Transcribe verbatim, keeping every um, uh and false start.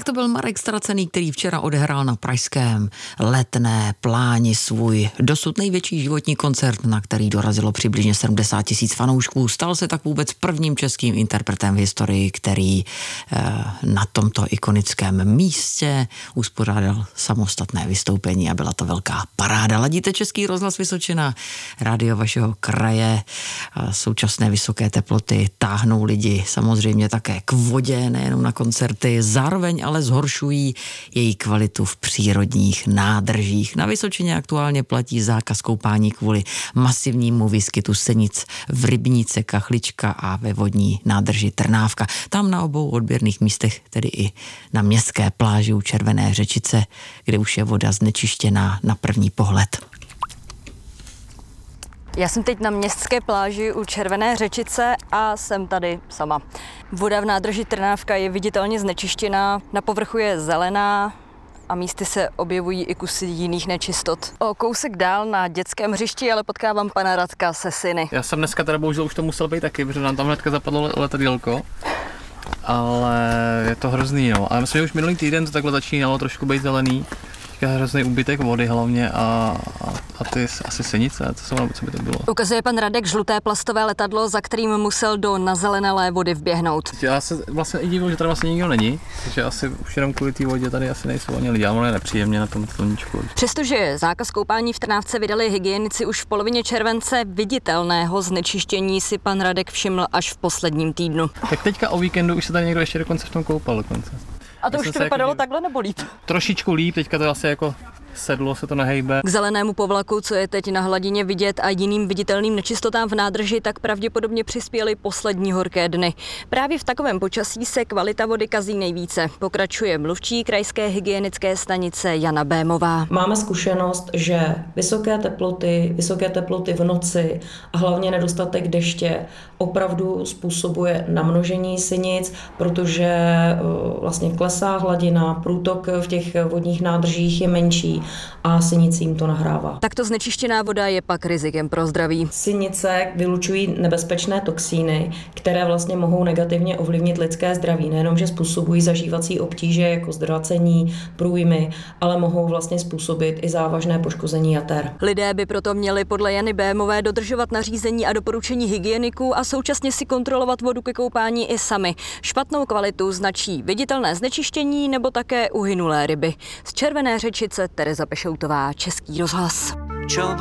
to byl Marek Ztracený, který včera odehrál na pražském Letné pláni svůj dosud největší životní koncert, na který dorazilo přibližně sedmdesát tisíc fanoušků. Stal se tak vůbec prvním českým interpretem v historii, který eh, na tomto ikonickém místě uspořádal samostatné vystoupení a byla to velká paráda. Ladíte Český rozhlas Vysočina, rádio vašeho kraje. Současné vysoké teploty táhnou lidi samozřejmě také k vodě, nejenom na koncerty, zároveň ale zhoršují její kvalitu v přírodních nádržích. Na Vysočině aktuálně platí zákaz koupání kvůli masivnímu výskytu senic v rybníce Kachlička a ve vodní nádrži Trnávka. Tam na obou odběrných místech, tedy i na městské pláži u Červené Řečice, kde už je voda znečištěná na první pohled. Já jsem teď na městské pláži u Červené Řečice a jsem tady sama. Voda v nádrži Trnávka je viditelně znečištěná, na povrchu je zelená a místy se objevují i kusy jiných nečistot. O kousek dál na dětském hřišti ale potkávám pana Radka se syny. Já jsem dneska teda bohužel už to musel být taky, protože nám tam hnedka zapadlo letadýlko. Ale je to hrozný, no. A myslím, že už minulý týden to takhle začínalo trošku být zelený. Teďka hrozný úbytek vody hlavně a, a, a ty asi senice, co, jsou, co by to bylo. Ukazuje pan Radek žluté plastové letadlo, za kterým musel do nazelenalé vody vběhnout. Já se vlastně i divil, že tady vlastně nikdo není, takže asi už jenom kvůli té vodě tady asi nejsou ani lidi, ale ono je nepříjemně na tom sluníčku. Přestože zákaz koupání v Trnávce vydali hygienici už v polovině července, viditelného znečištění si pan Radek všiml až v posledním týdnu. Tak teďka o víkendu už se tady někdo ještě dokonce v tom koupal dokonce. A to Já už to vypadalo jako takhle nebo líp? Trošičku líp, teďka to asi jako sedlo, se to nehejbe. K zelenému povlaku, co je teď na hladině vidět, a jiným viditelným nečistotám v nádrži, tak pravděpodobně přispěly poslední horké dny. Právě v takovém počasí se kvalita vody kazí nejvíce, pokračuje mluvčí krajské hygienické stanice Jana Bémová. Máme zkušenost, že vysoké teploty, vysoké teploty v noci a hlavně nedostatek deště opravdu způsobuje namnožení sinic, protože vlastně klesá hladina, průtok v těch vodních nádržích je menší a sinicím to nahrává. Takto znečištěná voda je pak rizikem pro zdraví. Sinice vylučují nebezpečné toxíny, které vlastně mohou negativně ovlivnit lidské zdraví. Nejenom, že způsobují zažívací obtíže jako zdracení, průjmy, ale mohou vlastně způsobit i závažné poškození jater. Lidé by proto měli podle Jany Bémové dodržovat nařízení a doporučení hygieniků a současně si kontrolovat vodu ke koupání i sami. Špatnou kvalitu značí viditelné znečištění nebo také uhynulé ryby. Z Červené Řečice Tereza Pešoutová, Český rozhlas.